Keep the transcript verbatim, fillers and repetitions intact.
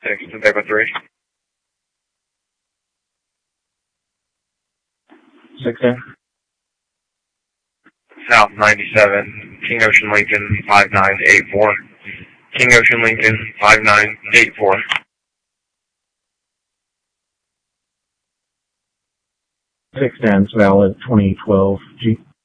six to Echo three. six ten. South ninety-seven, King Ocean Lincoln five nine eight four. King Ocean Lincoln five nine eight four. six ten, valid twenty twelve G.